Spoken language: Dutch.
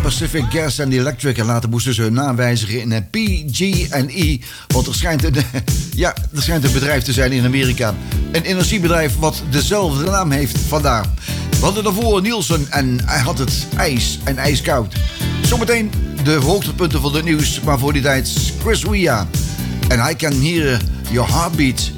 Pacific Gas and Electric. En later moesten ze hun naam wijzigen in PG&E. Want er schijnt een bedrijf te zijn in Amerika. Een energiebedrijf wat dezelfde naam heeft vandaar. We hadden daarvoor Nielsen en hij had het ijs en ijskoud. Zometeen de hoogtepunten van het nieuws. Maar voor die tijd Chris Ria. En I Can Hear Your Heartbeat.